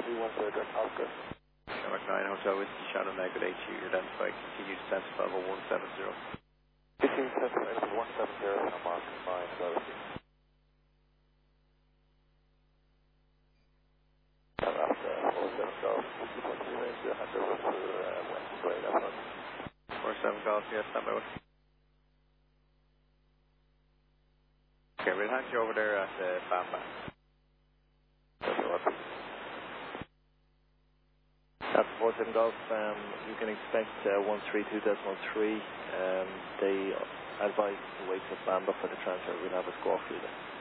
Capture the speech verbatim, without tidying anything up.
Copy one zero direct Oscar. Shamrock nine Hotel Whiskey Shadow Negative H U, you're identified, continue descent to level one seven zero. fifteen descent to level one seven zero, Shamrock nine Hotel Whiskey. And after four seven Golf, fifty point two range, you'll hand over to uh, West Grade Alpha. four seven Golf, yes, stand by with. Okay, we'll hand you over there at uh, Bamba. At four seven Golf, um, you can expect uh, one three two point three. Um, they advise to wait for Bamba for the transfer. We'll have a score for you there.